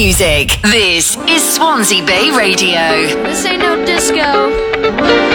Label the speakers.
Speaker 1: music. This is Swansea Bay Radio.
Speaker 2: This ain't no disco.